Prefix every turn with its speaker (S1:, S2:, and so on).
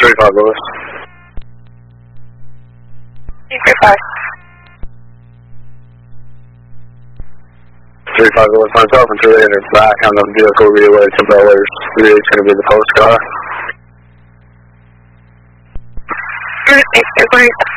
S1: 35 Lewis.
S2: 35.
S1: 35 Lewis, myself and 38 are back on the vehicle relay to Bellers. 38 is going to be the post car.
S2: 38,